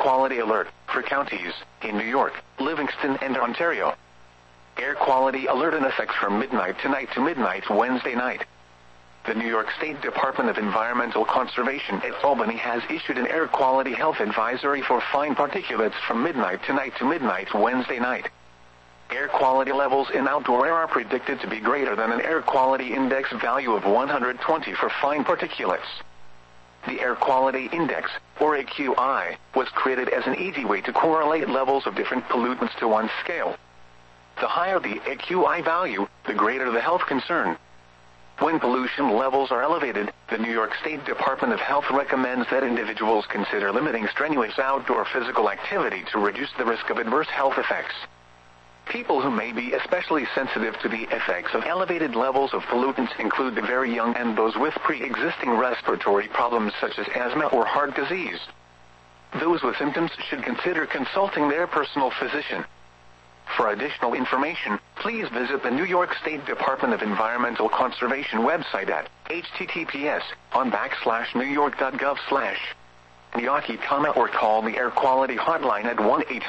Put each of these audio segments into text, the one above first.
quality alert for counties in New York, Livingston, and Ontario. Air quality alert in effect from midnight tonight to midnight Wednesday night. The New York State Department of Environmental Conservation at Albany has issued an air quality health advisory for fine particulates from midnight tonight to midnight Wednesday night. Air quality levels in outdoor air are predicted to be greater than an air quality index value of 120 for fine particulates. The Air Quality Index, or AQI, was created as an easy way to correlate levels of different pollutants to one scale. The higher the AQI value, the greater the health concern. When pollution levels are elevated, the New York State Department of Health recommends that individuals consider limiting strenuous outdoor physical activity to reduce the risk of adverse health effects. People who may be especially sensitive to the effects of elevated levels of pollutants include the very young and those with pre-existing respiratory problems such as asthma or heart disease. Those with symptoms should consider consulting their personal physician. For additional information, please visit the New York State Department of Environmental Conservation website at https://newyork.gov/NYAKI, or call the Air Quality Hotline at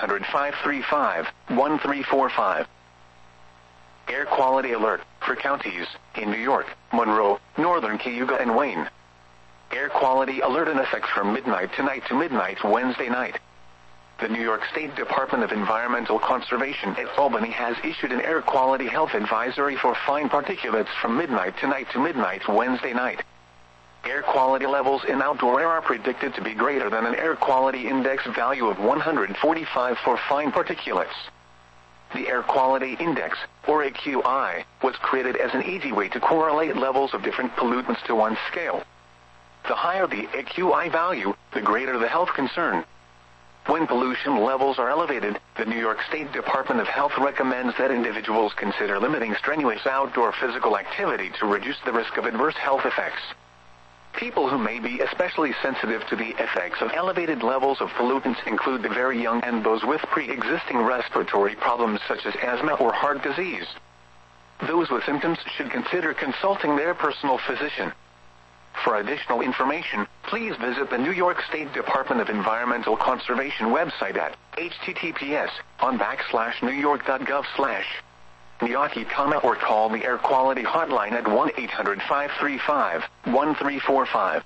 1-800-535-1345. Air quality alert for counties in New York, Monroe, Northern Cayuga, and Wayne. Air quality alert in effect from midnight tonight to midnight Wednesday night. The New York State Department of Environmental Conservation at Albany has issued an air quality health advisory for fine particulates from midnight tonight to midnight Wednesday night. Air quality levels in outdoor air are predicted to be greater than an air quality index value of 145 for fine particulates. The Air Quality Index, or AQI, was created as an easy way to correlate levels of different pollutants to one scale. The higher the AQI value, the greater the health concern. When pollution levels are elevated, the New York State Department of Health recommends that individuals consider limiting strenuous outdoor physical activity to reduce the risk of adverse health effects. People who may be especially sensitive to the effects of elevated levels of pollutants include the very young and those with pre-existing respiratory problems such as asthma or heart disease. Those with symptoms should consider consulting their personal physician. For additional information, please visit the New York State Department of Environmental Conservation website at https://newyork.gov/NYAKI, or call the Air Quality Hotline at 1-800-535-1345.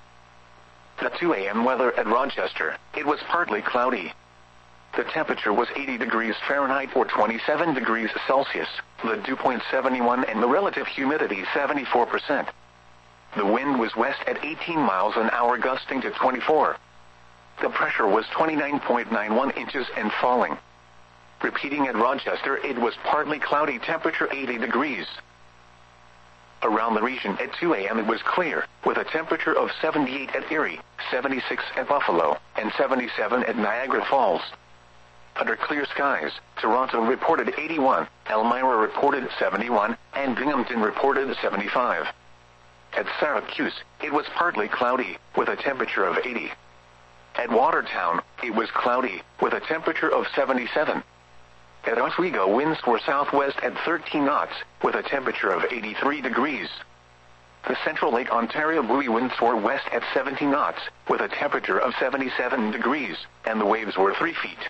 The 2 a.m. weather at Rochester. It was partly cloudy. The temperature was 80 degrees Fahrenheit or 27 degrees Celsius, the dew point 71 and the relative humidity 74%. The wind was west at 18 miles an hour, gusting to 24. The pressure was 29.91 inches and falling. Repeating at Rochester, it was partly cloudy, temperature 80 degrees. Around the region at 2 a.m. it was clear, with a temperature of 78 at Erie, 76 at Buffalo, and 77 at Niagara Falls. Under clear skies, Toronto reported 81, Elmira reported 71, and Binghamton reported 75. At Syracuse, it was partly cloudy, with a temperature of 80. At Watertown, it was cloudy, with a temperature of 77. At Oswego, winds were southwest at 13 knots, with a temperature of 83 degrees. The Central Lake Ontario buoy winds were west at 70 knots, with a temperature of 77 degrees, and the waves were 3 feet.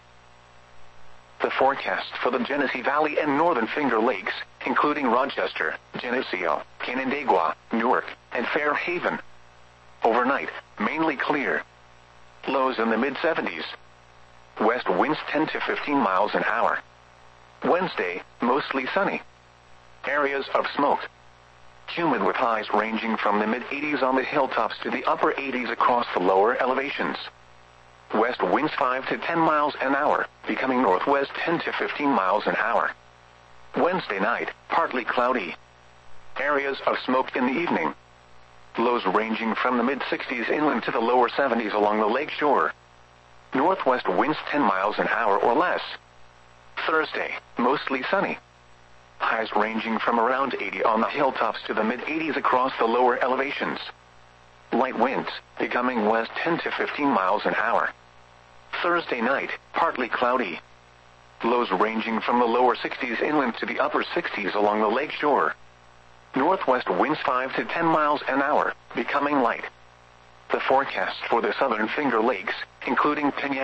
The forecast for the Genesee Valley and Northern Finger Lakes, including Rochester, Geneseo, Canandaigua, Newark, and Fairhaven. Overnight, mainly clear. Lows in the mid-70s. West winds 10 to 15 miles an hour. Wednesday, mostly sunny. Areas of smoke. Humid with highs ranging from the mid-80s on the hilltops to the upper 80s across the lower elevations. West winds 5 to 10 miles an hour, becoming northwest 10 to 15 miles an hour. Wednesday night, partly cloudy. Areas of smoke in the evening. Lows ranging from the mid-60s inland to the lower 70s along the lake shore. Northwest winds 10 miles an hour or less. Thursday, mostly sunny. Highs ranging from around 80 on the hilltops to the mid-80s across the lower elevations. Light winds, becoming west 10 to 15 miles an hour. Thursday night, partly cloudy. Lows ranging from the lower 60s inland to the upper 60s along the lake shore. Northwest winds 5 to 10 miles an hour, becoming light. The forecast for the Southern Finger Lakes, including Pinellas,